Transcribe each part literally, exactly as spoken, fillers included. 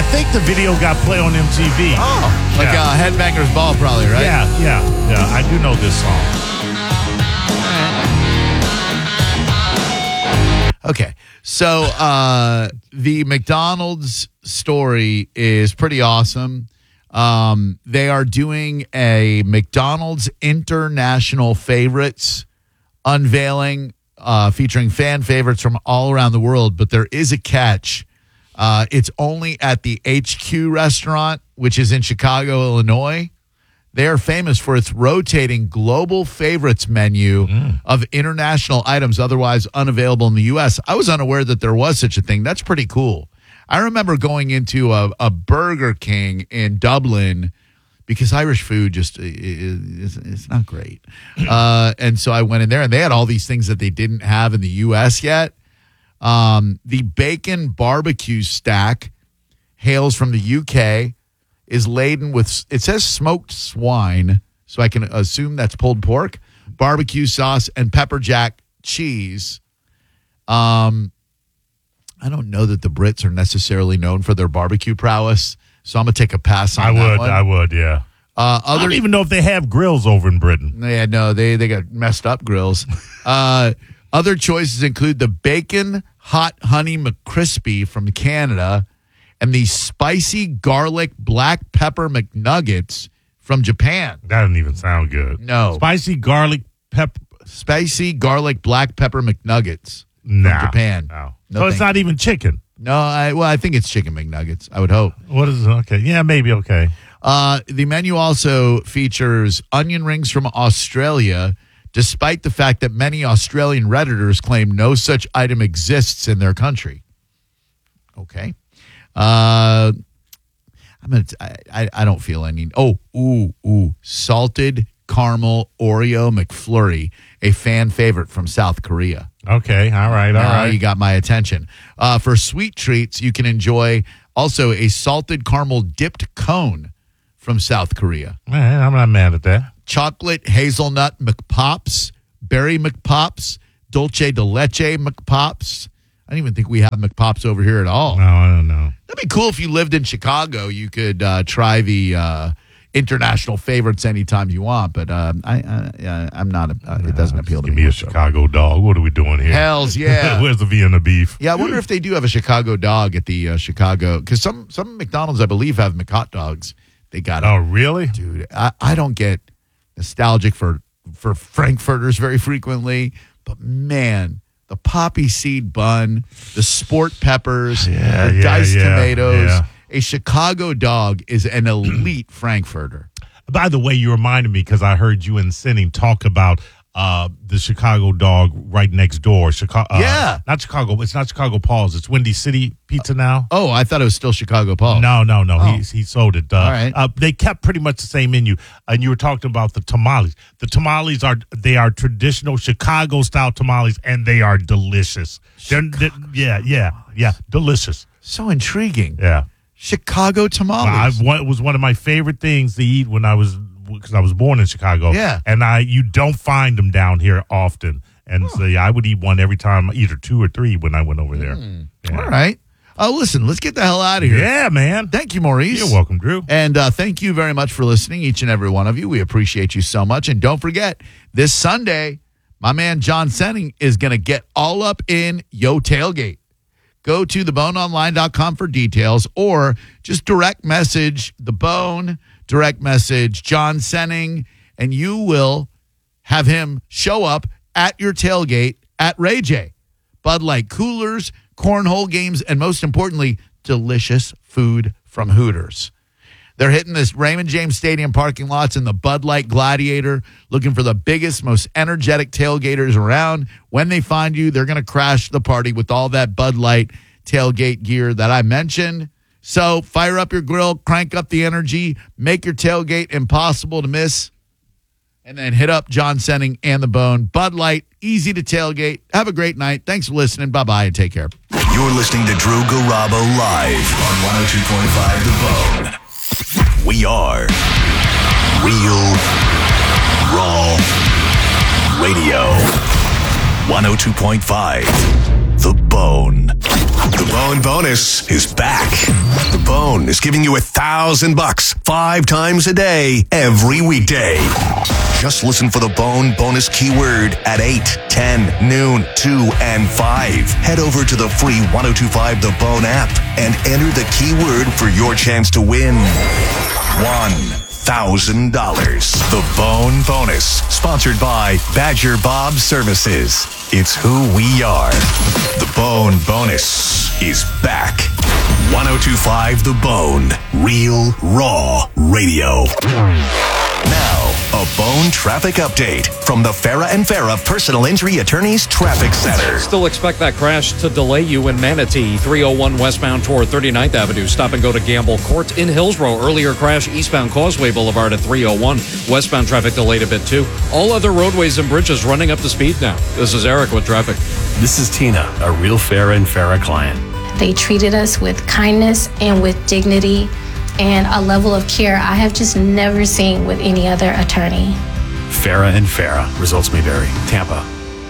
think the video got play on M T V. Oh, like yeah. uh, Headbangers Ball, probably, right? Yeah, yeah, yeah. I do know this song. Okay, so uh, the McDonald's story is pretty awesome. Um, they are doing a McDonald's International Favorites unveiling uh, featuring fan favorites from all around the world, but there is a catch. Uh, it's only at the H Q restaurant, which is in Chicago, Illinois. They are famous for its rotating global favorites menu mm. of international items otherwise unavailable in the U S. I was unaware that there was such a thing. That's pretty cool. I remember going into a, a Burger King in Dublin because Irish food just is it's not great. Uh, and so I went in there, and they had all these things that they didn't have in the U S yet. Um, the bacon barbecue stack hails from the U K. Is laden with, it says smoked swine, so I can assume that's pulled pork, barbecue sauce, and pepper jack cheese. Um, I don't know that the Brits are necessarily known for their barbecue prowess, so I'm going to take a pass on I that would, one. I would, yeah. Uh, other, I don't even know if they have grills over in Britain. Yeah, no, they, they got messed up grills. uh, other choices include the bacon hot honey McCrispy from Canada, and the spicy garlic black pepper McNuggets from Japan. That doesn't even sound good. No. Spicy garlic pepper. Spicy garlic black pepper McNuggets nah, from Japan. No. No so it's not even chicken. No, I, well, I think it's chicken McNuggets, I would hope. What is it? Okay. Yeah, maybe okay. Uh, the menu also features onion rings from Australia, despite the fact that many Australian Redditors claim no such item exists in their country. Okay. Uh, I'm gonna. I, I don't feel any. Oh, ooh, ooh, salted caramel Oreo McFlurry, a fan favorite from South Korea. Okay, all right, all now right. You got my attention. Uh, for sweet treats, you can enjoy also a salted caramel dipped cone from South Korea. Man, I'm not mad at that. Chocolate hazelnut McPops, berry McPops, dulce de leche McPops. I don't even think we have McPops over here at all. No, I don't know. That'd be cool if you lived in Chicago. You could uh, try the uh, international favorites anytime you want, but uh, I, I, I'm not. Uh, it doesn't no, appeal to give me. Give me a Chicago dog. What are we doing here? Hells yeah. Where's the Vienna beef? Yeah, I wonder if they do have a Chicago dog at the uh, Chicago, because some some McDonald's, I believe, have McHot dogs. They got. Oh, really, dude? I, I don't get nostalgic for for Frankfurters very frequently, but man. The poppy seed bun, the sport peppers, yeah, the yeah, diced yeah, tomatoes. Yeah. A Chicago dog is an elite Frankfurter. By the way, you reminded me because I heard you and Sinning talk about uh, the Chicago dog right next door. Chicago, uh, yeah. Not Chicago. It's not Chicago Paul's. It's Windy City Pizza now. Oh, I thought it was still Chicago Paul. No, no, no. Oh. He, he sold it. Uh, All right. Uh, they kept pretty much the same menu. And you were talking about the tamales. The tamales are they are traditional Chicago style tamales, and they are delicious. They're, they're, yeah, yeah, yeah, delicious. So intriguing. Yeah. Chicago tamales. I, one, it was one of my favorite things to eat when I was because I was born in Chicago. Yeah. And I you don't find them down here often. And huh. so yeah, I would eat one every time, either two or three when I went over there. Mm. Yeah. All right. Oh, listen, let's get the hell out of here. Yeah, man. Thank you, Maurice. You're welcome, Drew. And uh, thank you very much for listening, each and every one of you. We appreciate you so much. And don't forget, this Sunday, my man John Senning is going to get all up in Yo Tailgate. Go to the bone online dot com for details, or just direct message The Bone, direct message John Senning, and you will have him show up at your tailgate at Ray J. Bud Light coolers, cornhole games, and most importantly, delicious food from Hooters. They're hitting this Raymond James Stadium parking lots in the Bud Light Gladiator, looking for the biggest, most energetic tailgaters around. When they find you, they're going to crash the party with all that Bud Light tailgate gear that I mentioned. So fire up your grill, crank up the energy, make your tailgate impossible to miss, and then hit up John Senning and The Bone. Bud Light, easy to tailgate. Have a great night. Thanks for listening. Bye-bye and take care. You're listening to Drew Garabo live on one oh two point five The Bone. We are Real Raw Radio. one oh two point five The Bone. The Bone Bonus is back. The Bone Bone is giving you a thousand bucks five times a day, every weekday. Just listen for the Bone bonus keyword at eight, ten, noon, two, and five. Head over to the free ten twenty-five The Bone app and enter the keyword for your chance to win one thousand dollars. The Bone Bonus, sponsored by Badger Bob Services. It's who we are. The Bone Bonus is back. ten twenty-five The Bone, real, raw radio. Now, a Bone traffic update from the Farah and Farah Personal Injury Attorneys Traffic Center. Still expect that crash to delay you in Manatee. three oh one westbound toward thirty-ninth Avenue. Stop and go to Gamble Court in Hillsborough. Earlier crash eastbound Causeway Boulevard at three oh one. Westbound traffic delayed a bit too. All other roadways and bridges running up to speed now. This is Eric with traffic. This is Tina, a real Farah and Farah client. They treated us with kindness and with dignity and a level of care I have just never seen with any other attorney. Farah and Farah. Results may vary. Tampa.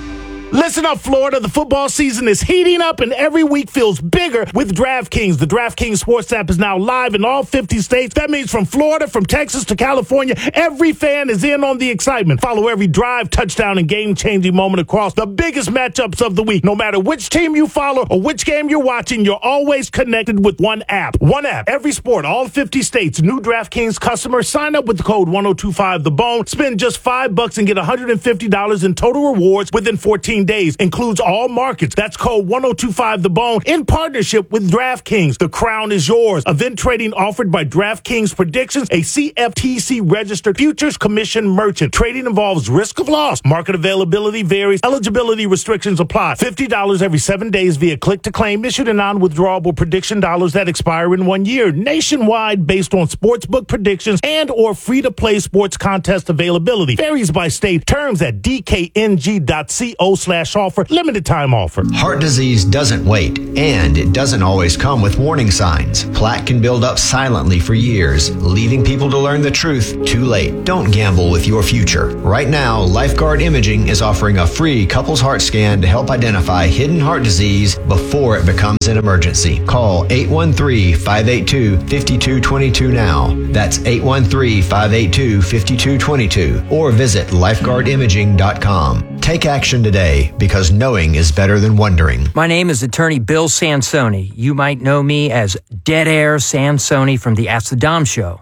Listen up, Florida. The football season is heating up and every week feels bigger with DraftKings. The DraftKings Sports app is now live in all fifty states. That means from Florida, from Texas to California, every fan is in on the excitement. Follow every drive, touchdown, and game-changing moment across the biggest matchups of the week. No matter which team you follow or which game you're watching, you're always connected with one app. One app, every sport, all fifty states. New DraftKings customers sign up with the code ten twenty-five The Bone. Spend just five bucks and get one hundred fifty dollars in total rewards within fourteen days. Includes all markets. That's code ten twenty-five The Bone in partnership with DraftKings. The crown is yours. Event trading offered by DraftKings Predictions, a C F T C registered futures commission merchant. Trading involves risk of loss. Market availability varies. Eligibility restrictions apply. fifty dollars every seven days via click to claim. Issued in non-withdrawable prediction dollars that expire in one year. Nationwide based on sportsbook predictions and or free-to-play sports contest availability. Varies by state. Terms at d k n g dot co slash offer. Limited time offer. Heart disease doesn't wait, and it doesn't always come with warning signs. Plaque can build up silently for years, leaving people to learn the truth too late. Don't gamble with your future. Right now, Lifeguard Imaging is offering a free couples heart scan to help identify hidden heart disease before it becomes an emergency. Call eight one three, five eight two, five two two two now. That's eight one three, five eight two, five two two two, or visit lifeguard imaging dot com. Take action today, because knowing is better than wondering. My name is attorney Bill Sansoni. You might know me as Dead Air Sansoni from the Ask the Dom Show.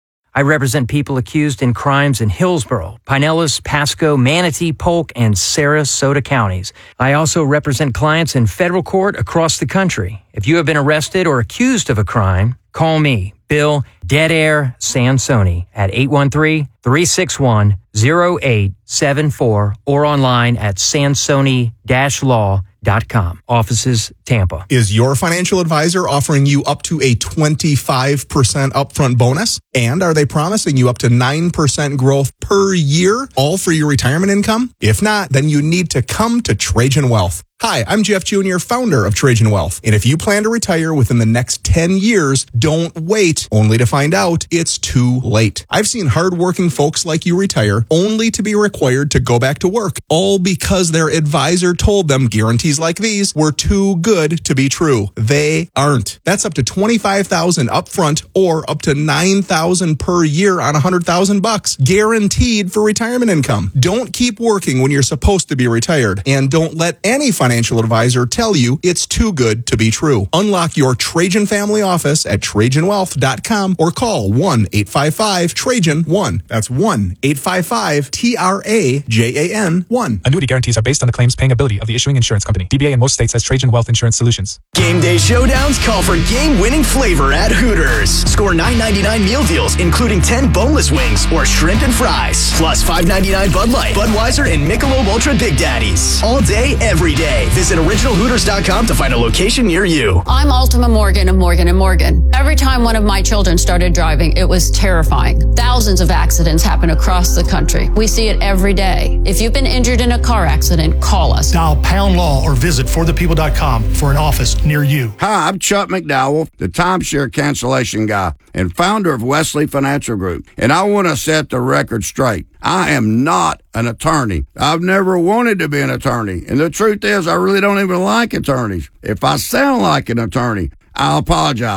I represent people accused in crimes in Hillsborough, Pinellas, Pasco, Manatee, Polk, and Sarasota counties. I also represent clients in federal court across the country. If you have been arrested or accused of a crime, call me, Bill Dead Air Sansoni, at eight one three, three six one, zero eight seven four or online at sansoni dash law dot com. Offices, Tampa. Is your financial advisor offering you up to a twenty-five percent upfront bonus? And are they promising you up to nine percent growth per year, all for your retirement income? If not, then you need to come to Trajan Wealth. Hi, I'm Jeff Junior, founder of Trajan Wealth. And if you plan to retire within the next ten years, don't wait only to find out it's too late. I've seen hardworking folks like you retire only to be required to go back to work, all because their advisor told them guarantees like these were too good to be true. They aren't. That's up to twenty-five thousand dollars upfront or up to nine thousand dollars per year on one hundred thousand bucks, guaranteed for retirement income. Don't keep working when you're supposed to be retired, and don't let any financial Financial advisor tell you it's too good to be true. Unlock your Trajan family office at trajan wealth dot com or call one eight five five Trajan one. That's one eight five five T R A J A N one. Annuity guarantees are based on the claims paying ability of the issuing insurance company. D B A in most states has Trajan Wealth Insurance Solutions. Game day showdowns call for game-winning flavor at Hooters. Score nine ninety-nine meal deals, including ten boneless wings or shrimp and fries, plus five ninety-nine Bud Light, Budweiser, and Michelob Ultra Big Daddies. All day, every day. Visit original hooters dot com to find a location near you. I'm Ultima Morgan of Morgan and Morgan. Every time one of my children started driving, it was terrifying. Thousands of accidents happen across the country. We see it every day. If you've been injured in a car accident, call us. Dial Pound Law or visit for the people dot com for an office near you. Hi, I'm Chuck McDowell, the timeshare cancellation guy and founder of Wesley Financial Group. And I want to set the record straight. I am not an attorney. I've never wanted to be an attorney. And the truth is, I really don't even like attorneys. If I sound like an attorney, I apologize. But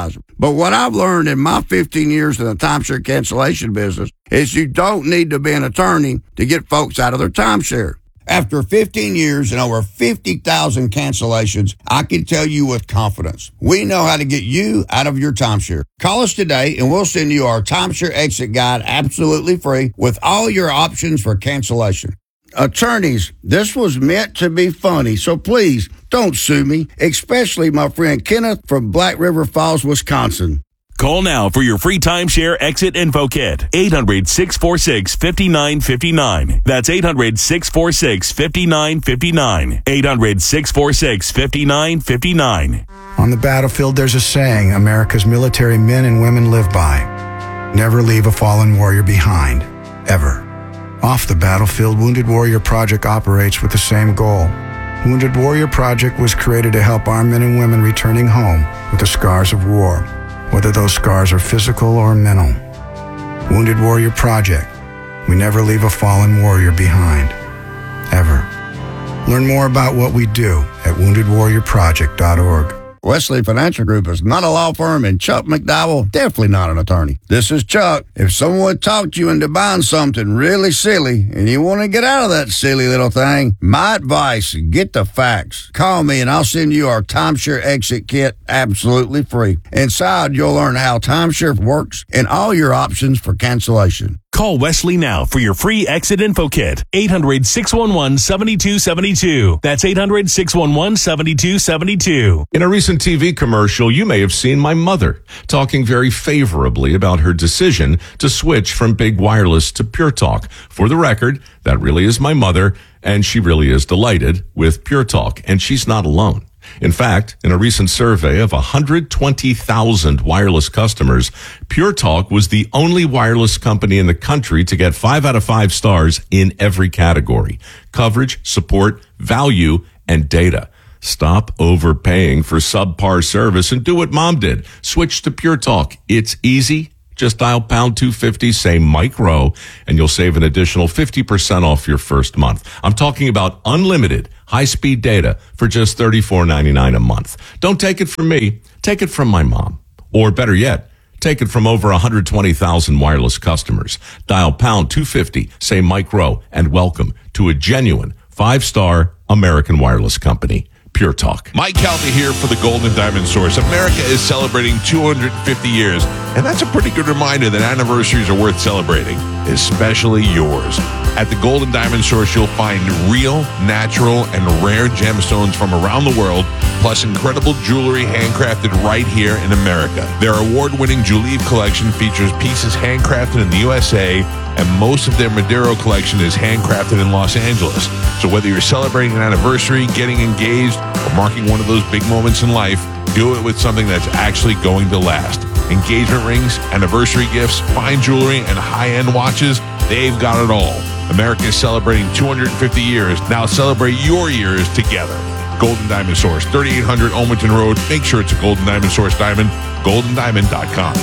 But what I've learned in my fifteen years in the timeshare cancellation business is you don't need to be an attorney to get folks out of their timeshare. After fifteen years and over fifty thousand cancellations, I can tell you with confidence, we know how to get you out of your timeshare. Call us today and we'll send you our timeshare exit guide absolutely free with all your options for cancellation. Attorneys, this was meant to be funny, so please don't sue me, especially my friend Kenneth from Black River Falls, Wisconsin. Call now for your free timeshare exit info kit. eight hundred, six four six, five nine five nine. That's eight hundred, six four six, five nine five nine. eight hundred, six four six, five nine five nine. On the battlefield, there's a saying America's military men and women live by. Never leave a fallen warrior behind. Ever. Off the battlefield, Wounded Warrior Project operates with the same goal. Wounded Warrior Project was created to help our men and women returning home with the scars of war, whether those scars are physical or mental. Wounded Warrior Project. We never leave a fallen warrior behind. Ever. Learn more about what we do at wounded warrior project dot org. Wesley Financial Group is not a law firm, and Chuck McDowell, definitely not an attorney. This is Chuck. If someone talked you into buying something really silly and you want to get out of that silly little thing, my advice, get the facts. Call me and I'll send you our timeshare exit kit absolutely free. Inside, you'll learn how timeshare works and all your options for cancellation. Call Wesley now for your free exit info kit. eight hundred, six one one, seven two seven two. That's eight hundred, six one one, seven two seven two. In a recent T V commercial, you may have seen my mother talking very favorably about her decision to switch from Big Wireless to Pure Talk. For the record, that really is my mother, and she really is delighted with Pure Talk, and she's not alone. In fact, in a recent survey of one hundred twenty thousand wireless customers, Pure Talk was the only wireless company in the country to get five out of five stars in every category: coverage, support, value, and data. Stop overpaying for subpar service and do what Mom did. Switch to Pure Talk. It's easy. Just dial pound two fifty, say Mike Rowe, and you'll save an additional fifty percent off your first month. I'm talking about unlimited high-speed data for just thirty-four ninety-nine a month. Don't take it from me. Take it from my mom. Or better yet, take it from over one hundred twenty thousand wireless customers. Dial pound two fifty, say Mike Rowe, and welcome to a genuine five-star American wireless company. Pure Talk. Mike Calta here for the Golden Diamond Source. America is celebrating two hundred fifty years, and that's a pretty good reminder that anniversaries are worth celebrating, especially yours. At the Golden Diamond Source, you'll find real, natural, and rare gemstones from around the world, plus incredible jewelry handcrafted right here in America. Their award-winning Juleeve collection features pieces handcrafted in the U S A, and most of their Madero collection is handcrafted in Los Angeles. So whether you're celebrating an anniversary, getting engaged, or marking one of those big moments in life, do it with something that's actually going to last. Engagement rings, anniversary gifts, fine jewelry, and high-end watches, they've got it all. America is celebrating two hundred fifty years. Now celebrate your years together. Golden Diamond Source, thirty-eight hundred Olmington Road. Make sure it's a Golden Diamond Source diamond, golden diamond dot com.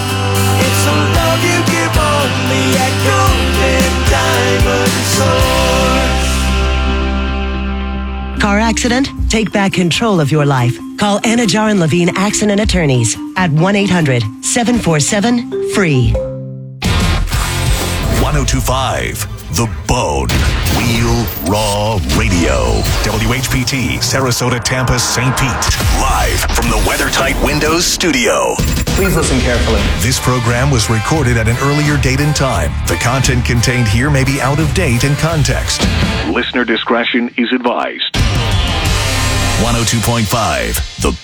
It's a love you give only at Golden Diamond Source. Car accident? Take back control of your life. Call Anajar and Levine Accident Attorneys at one eight hundred, seven four seven, F R E E. one oh two point five The Bone. Real Raw Radio. W H P T, Sarasota, Tampa, Saint Pete. Live from the WeatherTight Windows studio. Please listen carefully. This program was recorded at an earlier date and time. The content contained here may be out of date in context. Listener discretion is advised. one oh two point five The